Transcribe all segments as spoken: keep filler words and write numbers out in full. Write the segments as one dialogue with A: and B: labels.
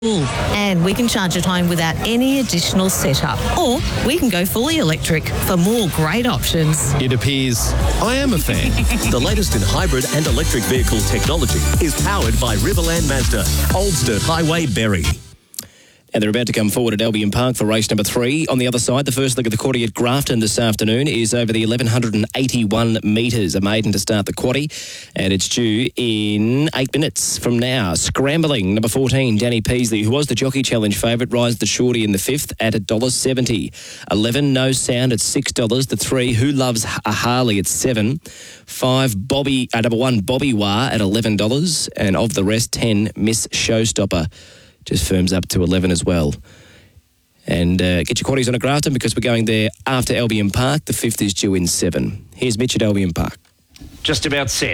A: And we can charge at home without any additional setup. Or we can go fully electric for more great options.
B: It appears I am a fan.
C: The latest in hybrid and electric vehicle technology is powered by Riverland Mazda, Old Sturt Highway, Berry.
D: And they're about to come forward at Albion Park for race number three. On the other side, the first leg of the quaddie at Grafton this afternoon is over the eleven eighty-one metres, a maiden to start the quaddie, and it's due in eight minutes from now. Scrambling, number fourteen, Danny Peasley, who was the Jockey Challenge favourite, rides the shorty in the fifth at one dollar seventy. eleven, No Sound at six dollars. The three, Who Loves a Harley at seven. five, Bobby, uh, number one, Bobby Wah at eleven dollars. And of the rest, ten, Miss Showstopper just firms up to eleven as well. And uh, get your quaddies on at Grafton because we're going there after Albion Park. The fifth is due in seven. Here's Mitch at Albion Park.
E: Just about set.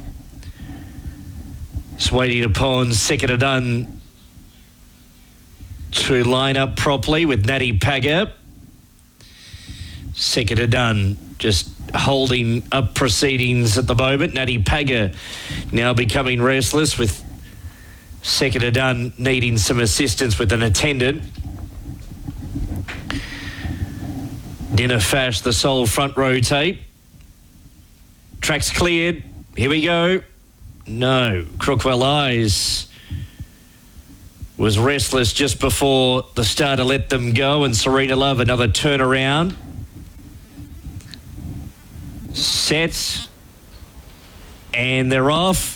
E: Just waiting upon Second Done to line up properly with Natty Pagger. Second Done just holding up proceedings at the moment. Natty Pagger now becoming restless with Second Done needing some assistance with an attendant. Dinner Fash, the sole front rotate. Track's cleared. Here we go. No. Crookwell Eyes was restless just before the starter let them go, and Serena Love another turnaround. Set. And they're off.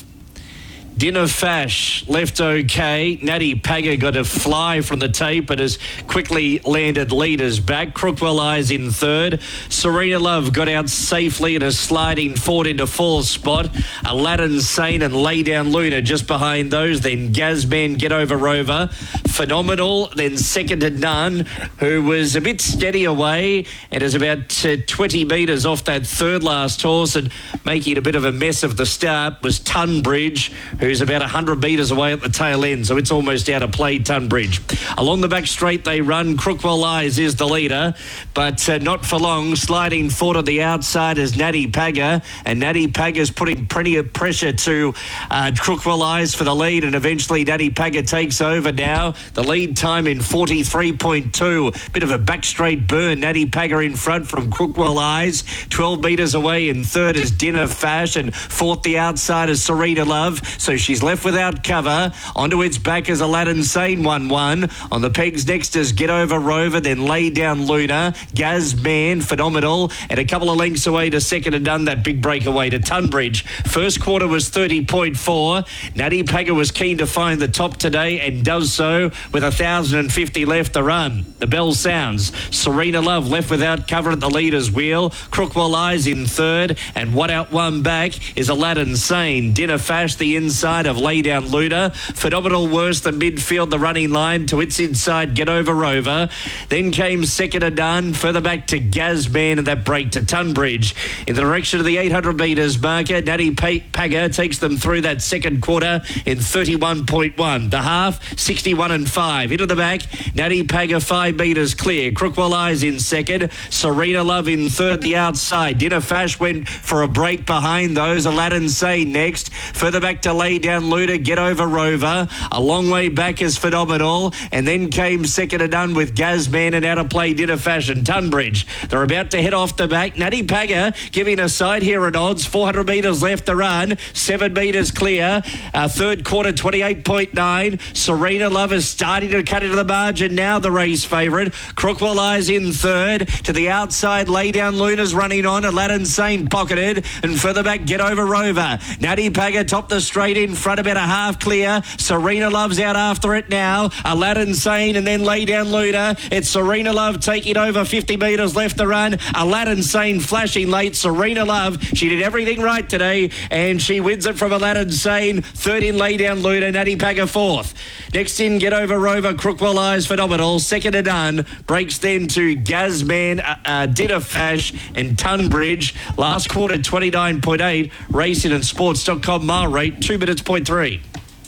E: Dinner Fash left okay. Natty Pagger got a fly from the tape but has quickly landed leaders back. Crookwell Eyes in third. Serena Love got out safely and is sliding forward into fourth spot. Aladdin Sane and Lay Down Luna just behind those. Then Gazman, Get Over Rover. Phenomenal. Then Second to None, who was a bit steady away and is about uh, twenty metres off that third last horse and making a bit of a mess of the start was Tunbridge, who's about one hundred metres away at the tail end, so it's almost out of play, Tunbridge. Along the back straight they run. Crookwell Eyes is the leader, but uh, not for long. Sliding forward on the outside is Natty Pagger, and Natty Pagger's putting plenty of pressure to uh, Crookwell Eyes for the lead, and eventually Natty Pagger takes over now. The lead time in forty-three point two. Bit of a back straight burn. Natty Pagger in front from Crookwell Eyes. twelve metres away in third is Dinner Fash, and fourth the outside is Serena Love. So she's left without cover. Onto its back is Aladdin Sane one one. On the pegs next is Get Over Rover, then Lay Down Luna. Gazman, Phenomenal, and a couple of lengths away to Second and Done, that big breakaway to Tunbridge. First quarter was thirty point four. Natty Pagger was keen to find the top today and does so with one thousand fifty left to run. The bell sounds. Serena Love left without cover at the leader's wheel. Crookwell Eyes in third, and one out, one back is Aladdin Sane. Dinner Fash the inside of Lay Down Luna. Phenomenal worse than midfield, the running line to its inside, Get Over Rover. Then came Second and Done, further back to Gazman, and that break to Tunbridge. In the direction of the eight hundred metres marker, Natty Pagger takes them through that second quarter in thirty-one point one. The half, sixty-one and five. Into the back, Natty Pagger five metres clear. Crookwell Eyes in second. Serena Love in third, the outside. Dinner Fash went for a break behind those. Aladdin Sane next. Further back to Lay Down Luna, Get Over Rover. A long way back is Phenomenal. And then came Second and Done with Gazman, and out of play Dinner Fash and Tunbridge. They're about to head off the back. Natty Pagger giving a side here at odds. four hundred metres left to run. seven metres clear. Uh, third quarter, twenty-eight point nine. Serena Love is starting to cut into the margin now, the race favourite. Crookwell Eyes in third. To the outside, Lay Down Luna's running on. Aladdin Sane pocketed. And further back, Get Over Rover. Natty Pagger topped the straight in front, about a half clear. Serena Love's out after it now. Aladdin Sane and then Lay Down Luna. It's Serena Love taking over, fifty metres left to run. Aladdin Sane flashing late. Serena Love, she did everything right today, and she wins it from Aladdin Sane. Third in Lay Down Luna. Natty Pagger fourth. Next in Get Over Rover. Crookwell Eyes, Phenomenal. Second and Done. Breaks then to Gazman, uh, uh, Dinner Fash and Tunbridge. Last quarter, twenty-nine point eight. Racing and Sports dot com mile rate, two minutes point three.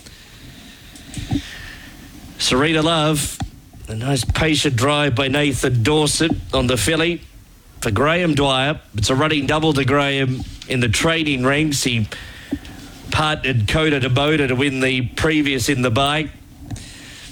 E: Serena Love, a nice patient drive by Nathan Dorset on the filly for Graham Dwyer. It's a running double to Graham in the training ranks. He partnered Coda to Boda to win the previous in the bike.